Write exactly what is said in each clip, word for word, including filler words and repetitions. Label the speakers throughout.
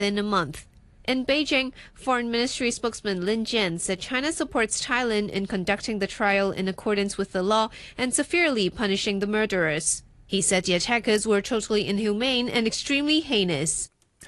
Speaker 1: in a month. In Beijing, Foreign Ministry spokesman Lin Jian said China supports Thailand in conducting the trial in accordance with the law and severely punishing the murderers. He said the attackers were totally inhumane and extremely heinous.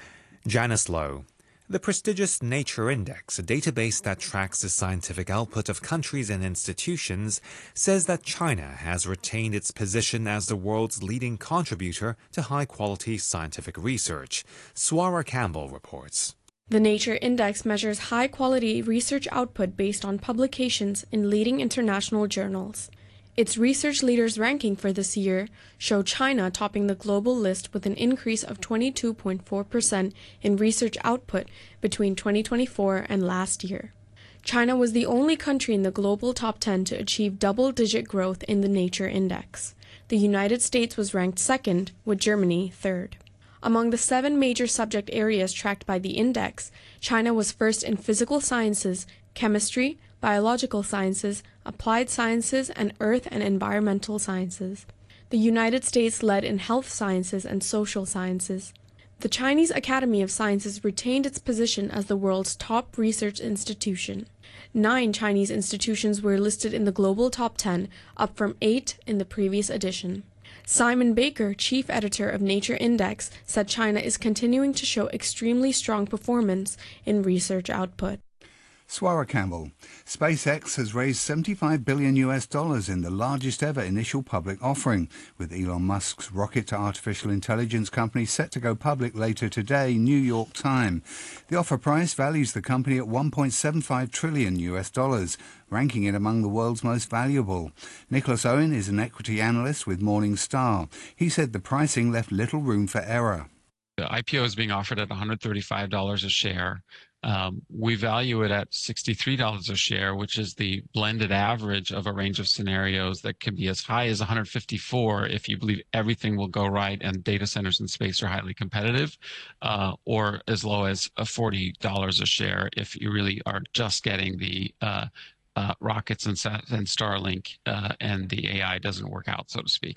Speaker 2: Janice Lowe. The prestigious Nature Index, a database that tracks the scientific output of countries and institutions, says that China has retained its position as the world's leading contributor to high-quality scientific research. Swara Campbell reports.
Speaker 3: The Nature Index measures high-quality research output based on publications in leading international journals. Its research leaders ranking for this year show China topping the global list with an increase of twenty-two point four percent in research output between twenty twenty-four and last year. China was the only country in the global top ten to achieve double-digit growth in the Nature Index. The United States was ranked second, with Germany third. Among the seven major subject areas tracked by the index, China was first in physical sciences, chemistry, biological sciences, applied sciences, and earth and environmental sciences. The United States led in health sciences and social sciences. The Chinese Academy of Sciences retained its position as the world's top research institution. Nine Chinese institutions were listed in the global top ten, up from eight in the previous edition. Simon Baker, chief editor of Nature Index, said China is continuing to show extremely strong performance in research output.
Speaker 4: Swara Campbell. SpaceX has raised seventy-five billion U S dollars in the largest ever initial public offering, with Elon Musk's rocket to artificial intelligence company set to go public later today, New York time. The offer price values the company at one point seven five trillion U S dollars, ranking it among the world's most valuable. Nicholas Owen is an equity analyst with Morningstar. He said the pricing left little room for error.
Speaker 5: The I P O is being offered at one hundred thirty-five dollars a share. Um, we value it at sixty-three dollars a share, which is the blended average of a range of scenarios that can be as high as one hundred fifty-four dollars if you believe everything will go right and data centers in space are highly competitive, uh, or as low as uh, forty dollars a share if you really are just getting the uh, uh, rockets and, and Starlink uh, and the A I doesn't work out, so to speak.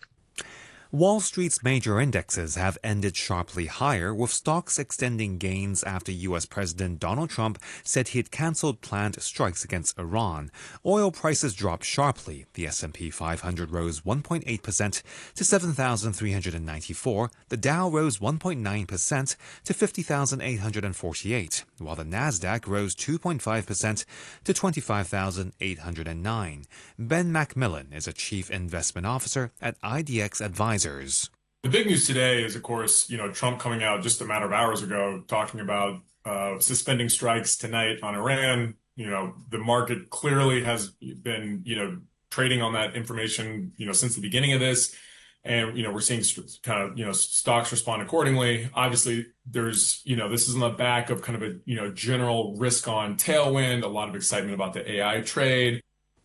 Speaker 2: Wall Street's major indexes have ended sharply higher, with stocks extending gains after U S President Donald Trump said he had cancelled planned strikes against Iran. Oil prices dropped sharply. The S and P five hundred rose one point eight percent to seven thousand three hundred ninety-four. The Dow rose one point nine percent to fifty thousand eight hundred forty-eight, while the Nasdaq rose two point five percent to twenty-five thousand eight hundred nine. Ben Macmillan is a chief investment officer at I D X Advisors.
Speaker 6: The big news today is, of course, you know, Trump coming out just a matter of hours ago talking about uh, suspending strikes tonight on Iran. You know, the market clearly has been, you know, trading on that information, you know, since the beginning of this. And, you know, we're seeing kind of, you know, stocks respond accordingly. Obviously, there's, you know, this is on the back of kind of a, you know, general risk on tailwind, a lot of excitement about the A I trade.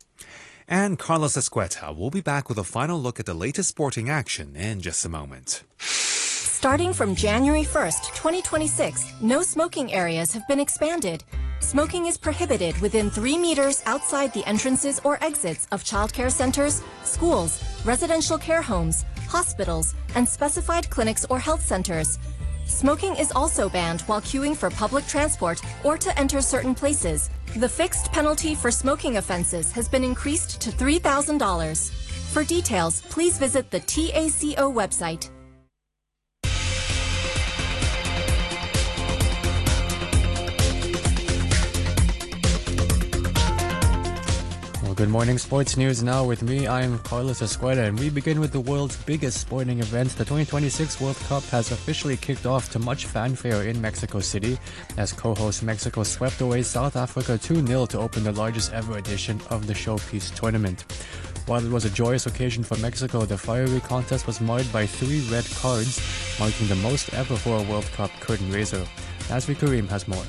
Speaker 2: And Carlos Escueta will be back with a final look at the latest sporting action in just a moment.
Speaker 7: Starting from January first, twenty twenty-six, no smoking areas have been expanded. Smoking is prohibited within three meters outside the entrances or exits of childcare centers, schools, residential care homes, hospitals, and specified clinics or health centers. Smoking is also banned while queuing for public transport or to enter certain places. The fixed penalty for smoking offenses has been increased to three thousand dollars. For details, please visit the T A C O website.
Speaker 8: Good morning, sports news now with me. I'm Carlos Escueta, and we begin with the world's biggest sporting event. The twenty twenty-six World Cup has officially kicked off to much fanfare in Mexico City as co-host Mexico swept away South Africa two nil to open the largest ever edition of the Showpiece tournament. While it was a joyous occasion for Mexico, the fiery contest was marred by three red cards, marking the most ever for a World Cup curtain raiser. Nazri Karim has more.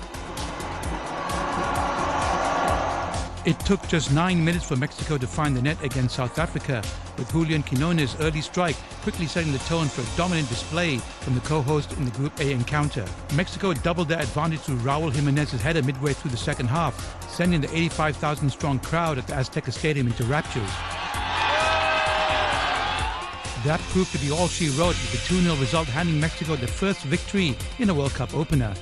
Speaker 9: It took just nine minutes for Mexico to find the net against South Africa, with Julian Quinones' early strike quickly setting the tone for a dominant display from the co-host in the Group A encounter. Mexico doubled their advantage through Raul Jimenez's header midway through the second half, sending the eighty-five thousand strong crowd at the Azteca Stadium into raptures. That proved to be all she wrote, with the two nil result handing Mexico the first victory in a World Cup opener.